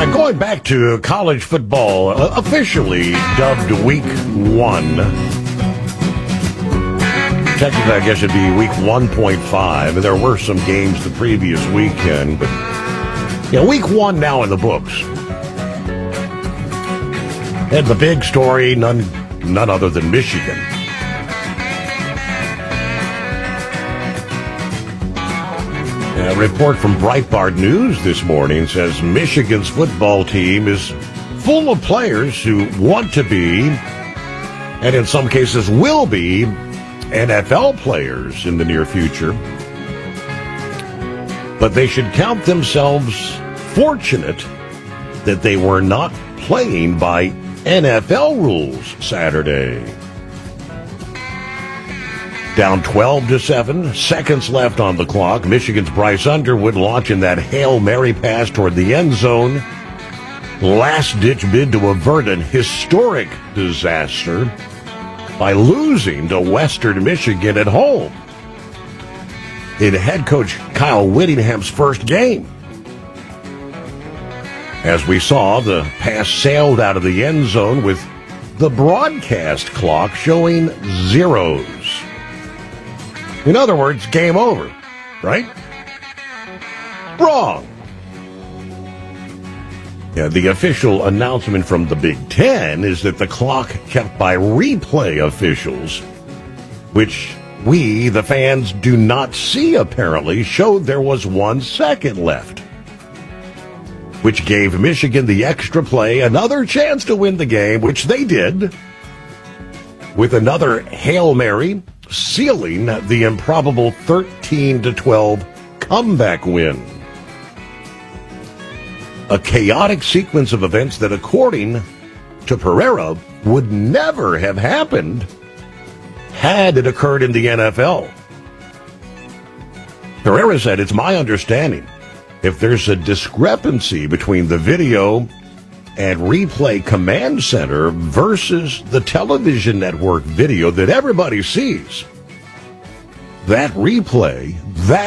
Going back to college football, officially dubbed Week 1. Technically, I guess it'd be Week 1.5. There were some games the previous weekend, but Week 1 now in the books. And the big story, none other than Michigan. A report from Breitbart News this morning says Michigan's football team is full of players who want to be, and in some cases will be, NFL players in the near future. But they should count themselves fortunate that they were not playing by NFL rules Saturday. Down 12-7, seconds left on the clock. Michigan's Bryce Underwood launching that Hail Mary pass toward the end zone. Last-ditch bid to avert an historic disaster by losing to Western Michigan at home in head coach Kyle Whittingham's first game. As we saw, the pass sailed out of the end zone with the broadcast clock showing zeros. In other words, game over, right? Wrong. Yeah, the official announcement from the Big Ten is that the clock kept by replay officials, which we, the fans, do not see apparently, showed there was 1 second left, which gave Michigan the extra play, another chance to win the game, which they did, with another Hail Mary, sealing the improbable 13-12 comeback win. A chaotic sequence of events that, according to Pereira, would never have happened had it occurred in the NFL. Pereira said, "It's my understanding if there's a discrepancy between the video and replay command center versus the television network video that everybody sees, that replay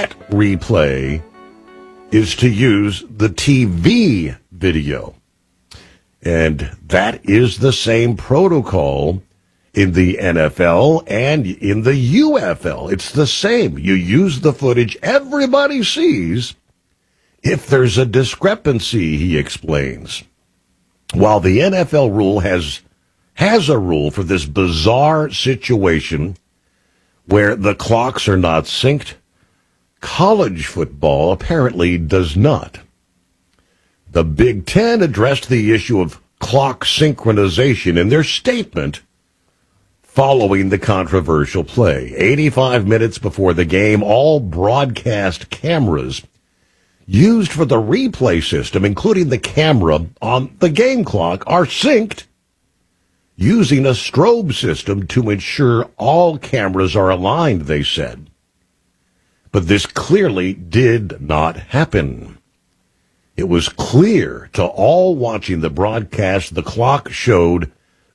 is to use the TV video. And that is the same protocol in the NFL and in the UFL. It's the same. You use the footage everybody sees if there's a discrepancy," he explains. While the NFL rule has a rule for this bizarre situation where the clocks are not synced, college football apparently does not. The Big Ten addressed the issue of clock synchronization in their statement following the controversial play. 85 minutes before the game, all broadcast cameras used for the replay system, including the camera on the game clock, are synced using a strobe system to ensure all cameras are aligned, they said. But this clearly did not happen. It was clear to all watching the broadcast the clock showed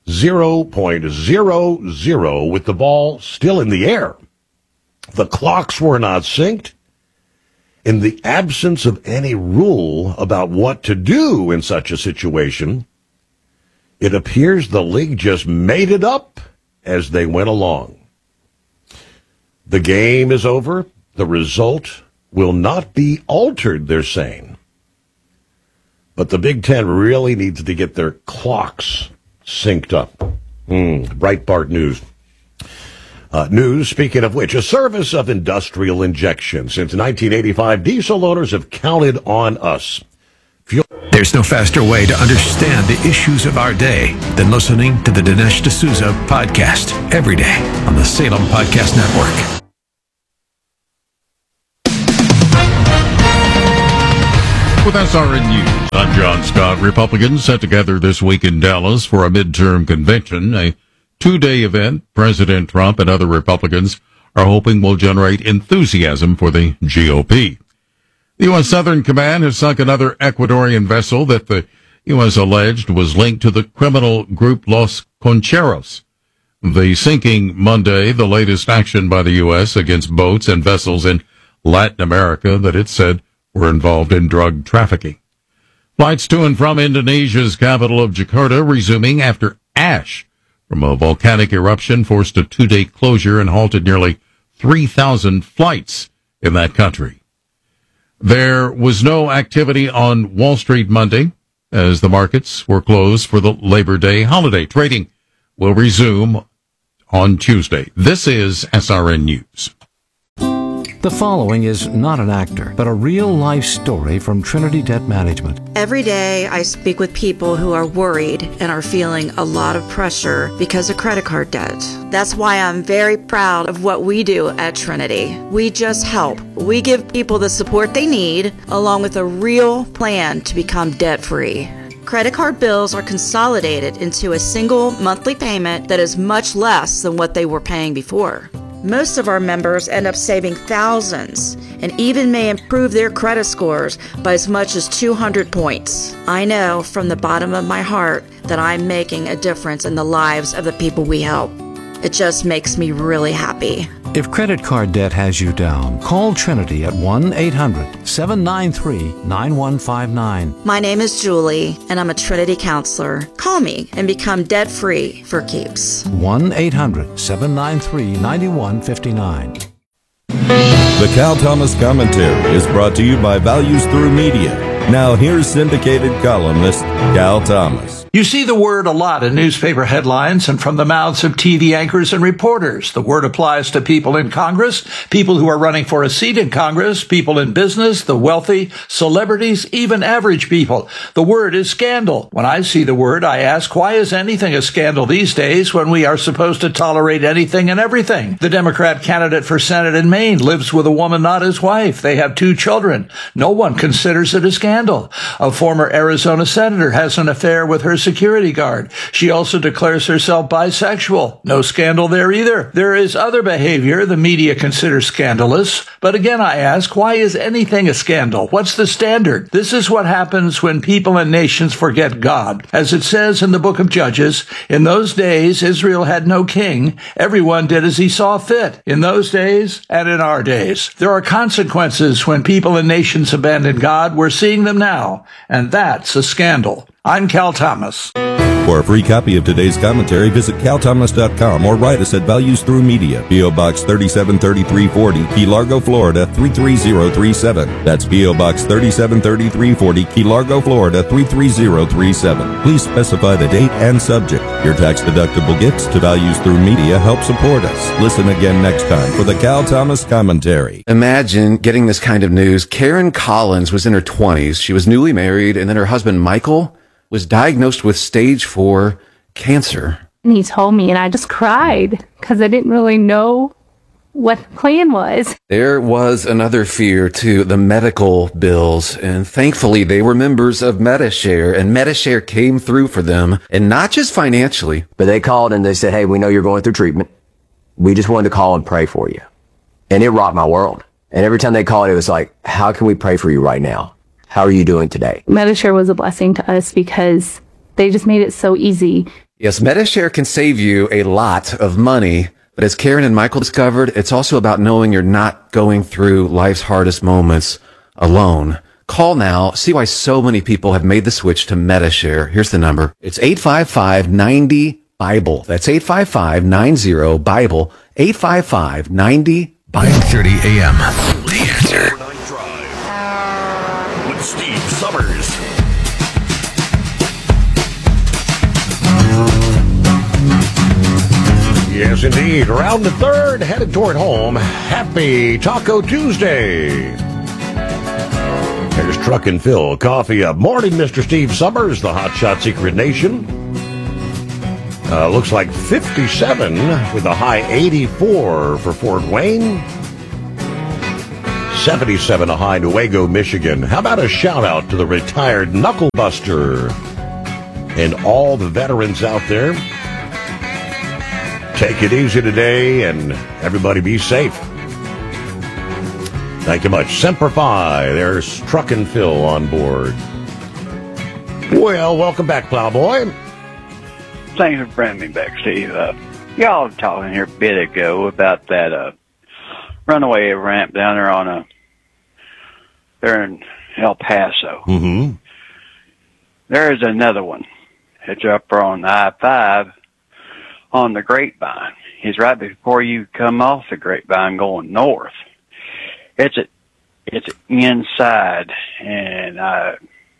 0.00 with the ball still in the air. The clocks were not synced. In the absence of any rule about what to do in such a situation, it appears the league just made it up as they went along. The game is over. The result will not be altered, they're saying. But the Big Ten really needs to get their clocks synced up. Breitbart News. News, speaking of which, a service of industrial injection. Since 1985, diesel owners have counted on us. There's no faster way to understand the issues of our day than listening to the Dinesh D'Souza podcast every day on the Salem Podcast Network. With SRN News, I'm John Scott. Republicans set together this week in Dallas for a midterm convention, a two-day event President Trump and other Republicans are hoping will generate enthusiasm for the GOP. The U.S. Southern Command has sunk another Ecuadorian vessel that the U.S. alleged was linked to the criminal group Los Concheros. The sinking Monday, the latest action by the U.S. against boats and vessels in Latin America that it said were involved in drug trafficking. Flights to and from Indonesia's capital of Jakarta resuming after ash from a volcanic eruption forced a 2-day closure and halted nearly 3,000 flights in that country. There was no activity on Wall Street Monday as the markets were closed for the Labor Day holiday. Trading will resume on Tuesday. This is SRN News. The following is not an actor, but a real-life story from Trinity Debt Management. Every day I speak with people who are worried and are feeling a lot of pressure because of credit card debt. That's why I'm very proud of what we do at Trinity. We just help. We give people the support they need, along with a real plan to become debt-free. Credit card bills are consolidated into a single monthly payment that is much less than what they were paying before. Most of our members end up saving thousands and even may improve their credit scores by as much as 200 points. I know from the bottom of my heart that I'm making a difference in the lives of the people we help. It just makes me really happy. If credit card debt has you down, call Trinity at 1-800-793-9159. My name is Julie, and I'm a Trinity counselor. Call me and become debt-free for keeps. 1-800-793-9159. The Cal Thomas Commentary is brought to you by Values Through Media. Now here's syndicated columnist Cal Thomas. You see the word a lot in newspaper headlines and from the mouths of TV anchors and reporters. The word applies to people in Congress, people who are running for a seat in Congress, people in business, the wealthy, celebrities, even average people. The word is scandal. When I see the word, I ask, why is anything a scandal these days when we are supposed to tolerate anything and everything? The Democrat candidate for Senate in Maine lives with a woman not his wife. They have 2 children. No one considers it a scandal. A former Arizona senator has an affair with her security guard. She also declares herself bisexual. No scandal there either. There is other behavior the media considers scandalous. But again, I ask, why is anything a scandal? What's the standard? This is what happens when people and nations forget God. As it says in the book of Judges, in those days, Israel had no king. Everyone did as he saw fit. In those days and in our days. There are consequences when people and nations abandon God. We're seeing them now. And that's a scandal. I'm Cal Thomas. For a free copy of today's commentary, visit calthomas.com or write us at Values Through Media, P.O. Box 373340, Key Largo, Florida 33037. That's P.O. Box 373340, Key Largo, Florida 33037. Please specify the date and subject. Your tax-deductible gifts to Values Through Media help support us. Listen again next time for the Cal Thomas Commentary. Imagine getting this kind of news. Karen Collins was in her 20s. She was newly married, and then her husband, Michael, was diagnosed with stage 4 cancer. And he told me, and I just cried because I didn't really know what the plan was. There was another fear to the medical bills, and thankfully they were members of Medi-Share, and Medi-Share came through for them, and not just financially. But they called and they said, hey, we know you're going through treatment. We just wanted to call and pray for you. And it rocked my world. And every time they called, it was like, how can we pray for you right now? How are you doing today? Medi-Share was a blessing to us because they just made it so easy. Yes, Medi-Share can save you a lot of money, but as Karen and Michael discovered, it's also about knowing you're not going through life's hardest moments alone. Call now. See why so many people have made the switch to Medi-Share. Here's the number. It's 855-90-BIBLE. That's 855-90-BIBLE. 855-90-BIBLE. 9:30 a.m. The Answer. With Steve Summers. Yes, indeed. Round the third, headed toward home. Happy Taco Tuesday. There's Truck and Phil. Coffee up. Morning, Mr. Steve Summers, the Hot Shot Secret Nation. Looks like 57 with a high 84 for Fort Wayne. 77 a high Newaygo, Michigan. How about a shout out to the retired Knucklebuster and all the veterans out there? Take it easy today and everybody be safe. Thank you much. Semper Fi. There's Truck and Phil on board. Well, welcome back, Plowboy. Thanks for bringing me back, Steve. Y'all were talking here a bit ago about that runaway ramp down there there in El Paso. Mm-hmm. there's another one. It's up on I-5 on the Grapevine. It's right before you come off the Grapevine going north. It's inside, and I've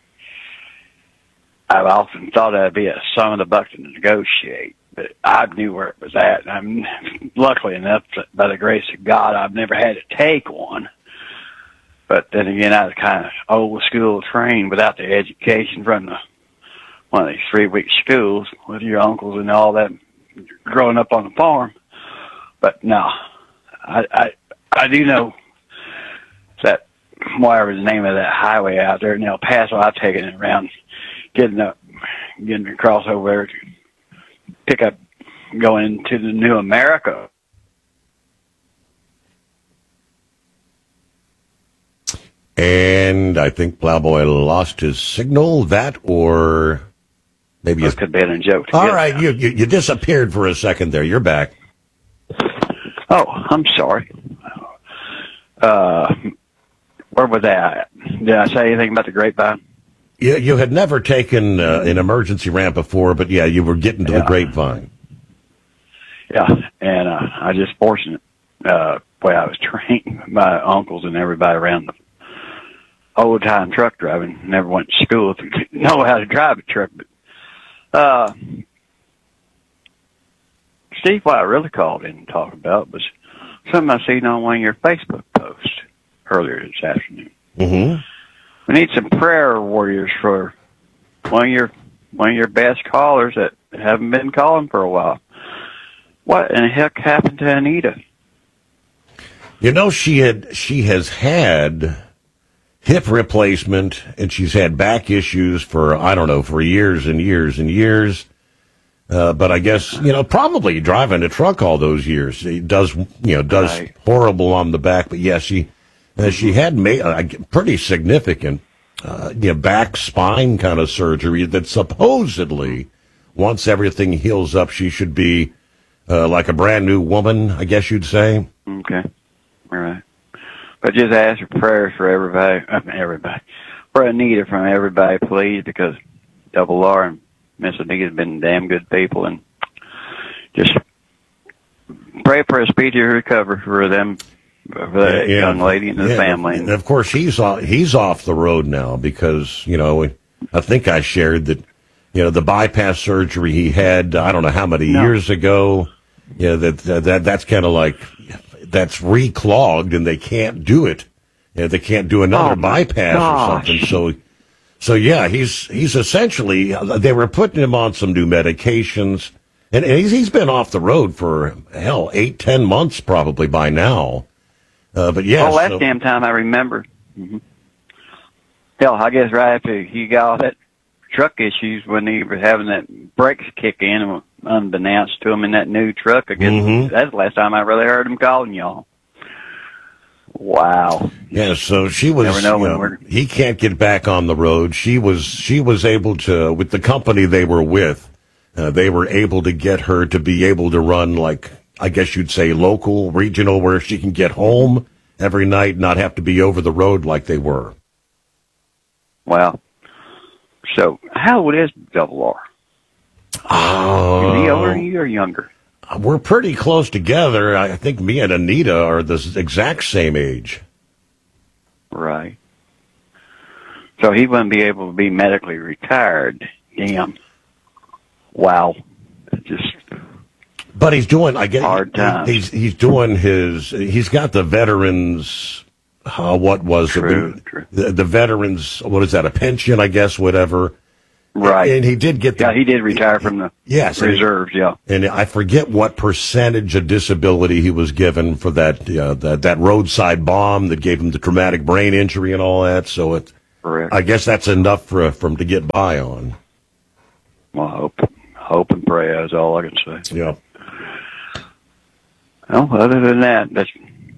often thought that'd be a son of the buck to negotiate, but I knew where it was at. And I'm luckily enough, by the grace of God, I've never had to take one. But then again, I was kind of old school trained without the education from one of these 3-week schools with your uncles and all that, growing up on the farm. But no, I do know that whatever the name of that highway out there in El Paso, I've taken it around, getting across over there to pick up, going into the New America. And I think Plowboy lost his signal. That, or maybe it could be a joke. All right, you disappeared for a second there. You're back. Oh, I'm sorry. Where was that? Did I say anything about the Grapevine? You had never taken an emergency ramp before, but yeah, you were getting to the Grapevine. Yeah, and I just fortunate way I was trained by uncles and everybody around the old time truck driving. Never went to school to know how to drive a truck. But Steve, what I really called in and talked about was something I seen on one of your Facebook posts earlier this afternoon. Mm-hmm. We need some prayer warriors for one of your best callers that haven't been calling for a while. What in the heck happened to Anita? You know, she has had hip replacement, and she's had back issues for, I don't know, for years and years and years. But I guess, probably driving a truck all those years, it does right. Horrible on the back. But yeah, she had made pretty significant, back spine kind of surgery that supposedly, once everything heals up, she should be, like a brand new woman, I guess you'd say. Okay. All right. But just ask for prayers for everybody, for Anita from everybody, please, because Double R and Miss Anita's been damn good people, and just pray for a speedy recovery for them, for that young lady and the family. And of course, he's off the road now because, I think I shared that, the bypass surgery he had, I don't know how many years ago, that's kind of like, that's reclogged and they can't do it. They can't do another bypass or something. So yeah, he's essentially, they were putting him on some new medications, and he's been off the road for 8-10 months probably by now. But yeah. Oh, last damn time I remember. Mm-hmm. Hell, I guess right after he got all that truck issues when he was having that brakes kick in, unbeknownst to him in that new truck. I guess that's the last time I really heard him calling y'all. Wow. Yeah, so she was, he can't get back on the road. She was able to, with the company they were with, they were able to get her to be able to run, like, I guess you'd say local, regional, where she can get home every night, not have to be over the road like they were. Wow. So, how old is Double R? Is he older than you or younger? We're pretty close together. I think me and Anita are the exact same age. Right. So he wouldn't be able to be medically retired. Damn. Wow. But he's doing, I guess, hard times. He's doing he's got the veterans, what was true. The veterans, what is that, a pension, I guess, whatever. Right. And he did get he did retire from the reserves, And I forget what percentage of disability he was given for that roadside bomb that gave him the traumatic brain injury and all that. So correct. I guess that's enough for him to get by on. Well, hope and pray is all I can say. Yeah. Well, other than that, that's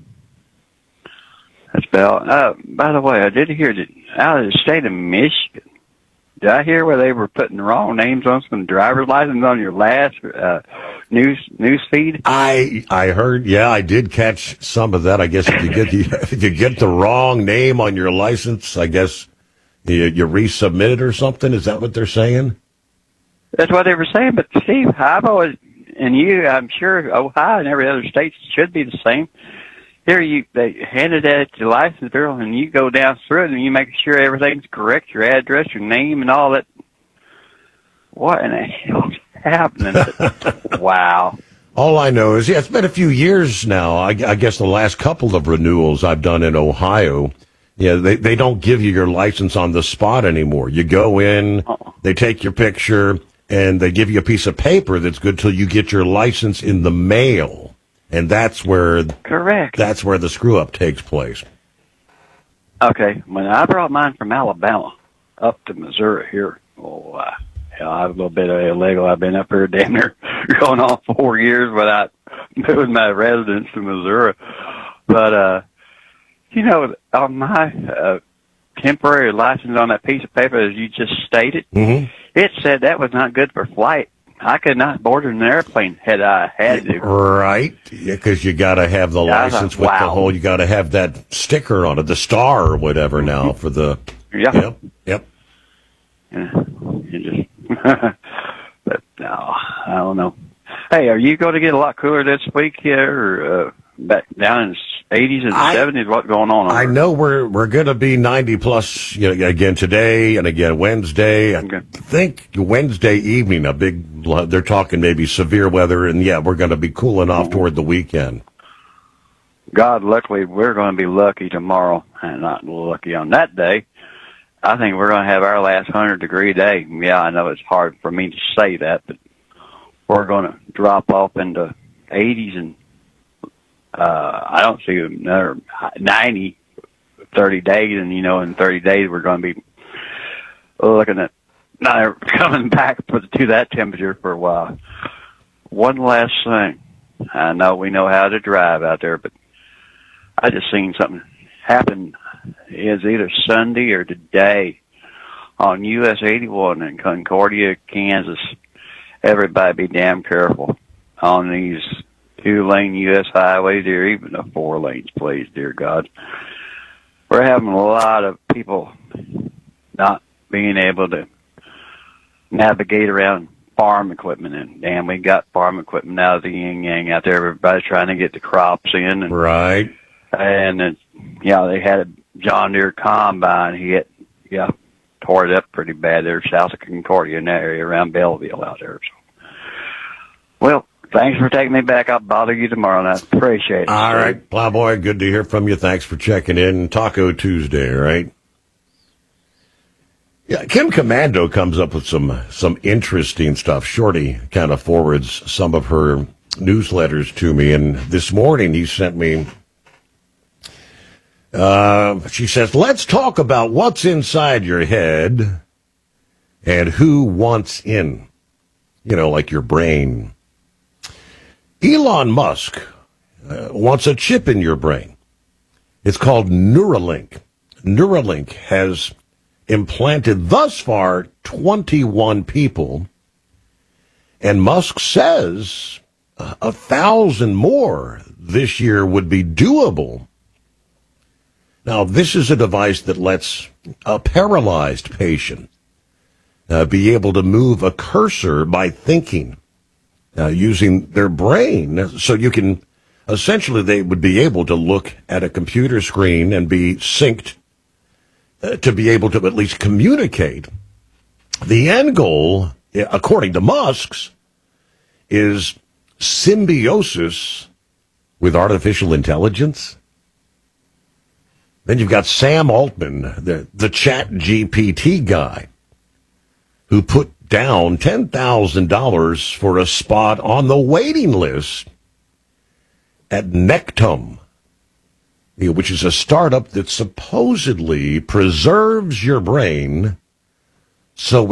about. By the way, I did hear that out of the state of Michigan. Did I hear where they were putting the wrong names on some driver's license on your last news feed? I heard. Yeah, I did catch some of that. I guess if you get the wrong name on your license, I guess You resubmit it or something? Is that what they're saying? That's what they were saying. But Steve, I've always, and I'm sure Ohio and every other state should be the same. Here, they handed that to the license bureau, and you go down through it, and you make sure everything's correct, your address, your name, and all that. What in the hell's happening? Wow. All I know is, it's been a few years now. I guess the last couple of renewals I've done in Ohio, they don't give you your license on the spot anymore. You go in, they take your picture, and they give you a piece of paper that's good till you get your license in the mail. And that's where the screw up takes place. Okay, when I brought mine from Alabama up to Missouri here, I have a little bit of illegal. I've been up here damn near going on 4 years without moving my residence to Missouri. But on my temporary license on that piece of paper, as you just stated, it said that was not good for flight. I could not board an airplane had I had to. Right, because you got to have the license with the whole. You got to have that sticker on it, the star or whatever. Now for the yep. Yeah, but no, I don't know. Hey, are you going to get a lot cooler this week here, or back down in the 80s and 70s? What's going on? I know we're going to be 90 plus again today and again Wednesday. I think Wednesday evening, they're talking maybe severe weather, and we're going to be cooling off toward the weekend. God, luckily, we're going to be lucky tomorrow, and not lucky on that day. I think we're going to have our last 100-degree day. Yeah, I know it's hard for me to say that, but we're going to drop off into 80s, and I don't see another 90, 30 days, and in 30 days we're going to be looking at not coming back to that temperature for a while. One last thing. I know we know how to drive out there, but I just seen something happen. It's either Sunday or today on US 81 in Concordia, Kansas. Everybody be damn careful on these 2-lane U.S. highways, or even the 4 lanes, please, dear God. We're having a lot of people not being able to navigate around farm equipment, and damn, we got farm equipment out of the yin-yang out there. Everybody's trying to get the crops in. And, right. And, they had a John Deere combine. He tore it up pretty bad there south of Concordia in that area around Belleville out there. So, well, thanks for taking me back. I'll bother you tomorrow, and I appreciate it. All right, Plowboy, good to hear from you. Thanks for checking in. Taco Tuesday, right? Yeah, Kim Commando comes up with some interesting stuff. Shorty kind of forwards some of her newsletters to me, and this morning he sent me, she says, let's talk about what's inside your head and who wants in, like your brain. Elon Musk wants a chip in your brain. It's called Neuralink. Neuralink has implanted thus far 21 people, and Musk says 1,000 more this year would be doable. Now, this is a device that lets a paralyzed patient be able to move a cursor by thinking, using their brain. So you can, essentially, they would be able to look at a computer screen and be synced to be able to at least communicate. The end goal, according to Musk's, is symbiosis with artificial intelligence. Then you've got Sam Altman, the Chat GPT guy, who put down $10,000 for a spot on the waiting list at Nectum, which is a startup that supposedly preserves your brain so